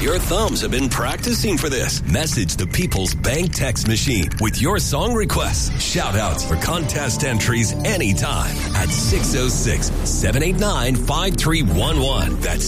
Your thumbs have been practicing for this. Message the People's Bank text machine with your song requests. Shout outs for contest entries anytime at 606-789-5311. That's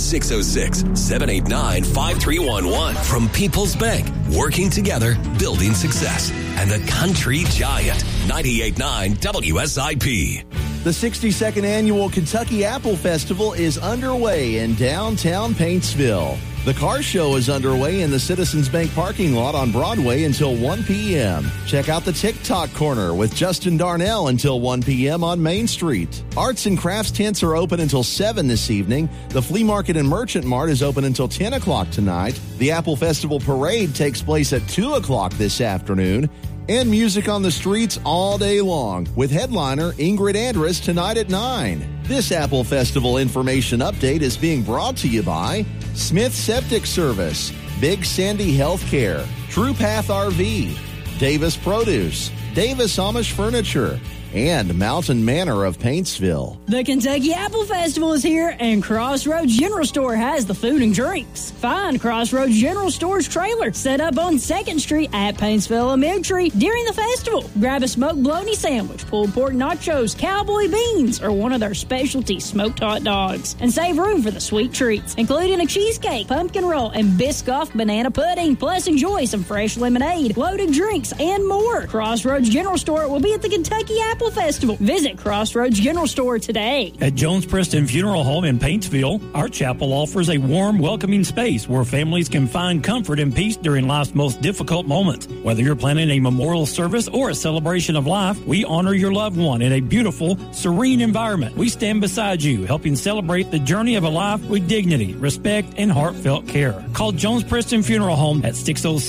606-789-5311. From People's Bank, working together, building success. And the country giant, 98.9 WSIP. The 62nd Annual Kentucky Apple Festival is underway in downtown Paintsville. The car show is underway in the Citizens Bank parking lot on Broadway until 1 p.m. Check out the TikTok Corner with Justin Darnell until 1 p.m. on Main Street. Arts and crafts tents are open until 7 this evening. The Flea Market and Merchant Mart is open until 10 o'clock tonight. The Apple Festival Parade takes place at 2 o'clock this afternoon. And music on the streets all day long with headliner Ingrid Andress tonight at 9. This Apple Festival information update is being brought to you by Smith Septic Service, Big Sandy Healthcare, True Path RV, Davis Produce, Davis Amish Furniture, and Mountain Manor of Paintsville. The Kentucky Apple Festival is here, and Crossroads General Store has the food and drinks. Find Crossroads General Store's trailer set up on 2nd Street at Paintsville Elementary during the festival. Grab a smoked bologna sandwich, pulled pork nachos, cowboy beans, or one of their specialty smoked hot dogs. And save room for the sweet treats, including a cheesecake, pumpkin roll, and Biscoff banana pudding. Plus, enjoy some fresh lemonade, loaded drinks, and more. Crossroads General Store will be at the Kentucky Apple Festival. Visit Crossroads General Store today. At Jones Preston Funeral Home in Paintsville, our chapel offers a warm, welcoming space where families can find comfort and peace during life's most difficult moments. Whether you're planning a memorial service or a celebration of life, we honor your loved one in a beautiful, serene environment. We stand beside you, helping celebrate the journey of a life with dignity, respect, and heartfelt care. Call Jones Preston Funeral Home at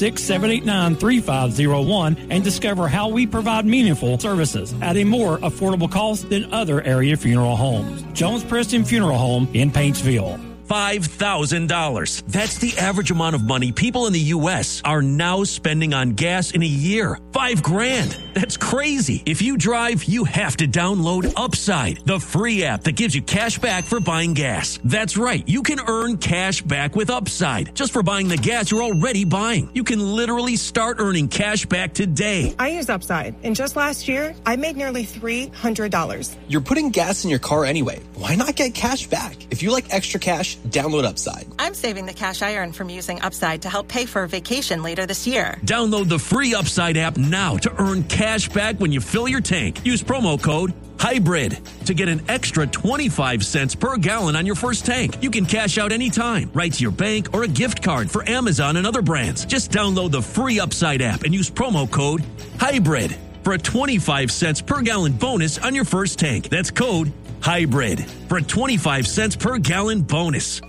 606-789-3501 and discover how we provide meaningful services at a more affordable cost than other area funeral homes. Jones Preston Funeral Home in Paintsville. $5,000. That's the average amount of money people in the U.S. are now spending on gas in a year. $5,000. That's crazy. If you drive, you have to download Upside, the free app that gives you cash back for buying gas. That's right. You can earn cash back with Upside just for buying the gas you're already buying. You can literally start earning cash back today. I use Upside, and just last year, I made nearly $300. You're putting gas in your car anyway. Why not get cash back? If you like extra cash, download Upside. I'm saving the cash I earn from using Upside to help pay for a vacation later this year. Download the free Upside app now to earn cash back when you fill your tank. Use promo code HYBRID to get an extra 25 cents per gallon on your first tank. You can cash out anytime, right to your bank or a gift card for Amazon and other brands. Just download the free Upside app and use promo code HYBRID for a 25 cents per gallon bonus on your first tank. That's code HYBRID for a 25 cents per gallon bonus.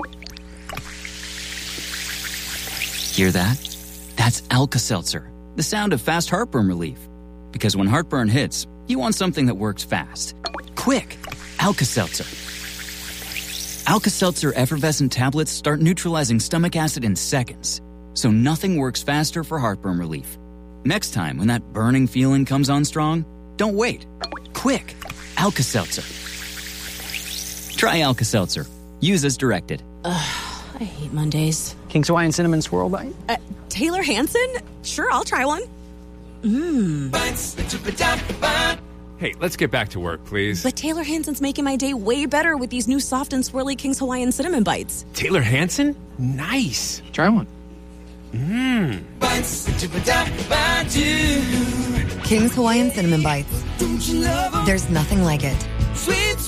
Hear that? That's Alka-Seltzer, the sound of fast heartburn relief. Because when heartburn hits, you want something that works fast. Quick! Alka-Seltzer. Alka-Seltzer effervescent tablets start neutralizing stomach acid in seconds, so nothing works faster for heartburn relief. Next time when that burning feeling comes on strong, don't wait. Quick! Alka-Seltzer. Try Alka-Seltzer. Use as directed. I hate Mondays. King's Hawaiian Cinnamon Swirl Bite? Taylor Hanson? Sure, I'll try one. Hey, let's get back to work, please. But Taylor Hanson's making my day way better with these new soft and swirly King's Hawaiian Cinnamon Bites. Taylor Hanson? Nice. Try one. King's Hawaiian Cinnamon Bites. There's nothing like it. Sweet